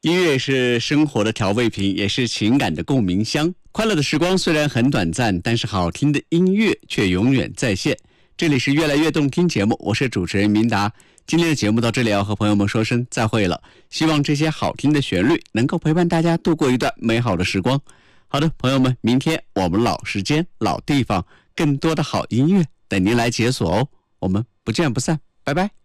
音乐是生活的调味品，也是情感的共鸣箱。快乐的时光虽然很短暂，但是好听的音乐却永远在线。这里是越来越动听节目，我是主持人明达。今天的节目到这里要和朋友们说声再会了，希望这些好听的旋律能够陪伴大家度过一段美好的时光。好的，朋友们，明天我们老时间、老地方，更多的好音乐等您来解锁哦。我们不见不散，拜拜。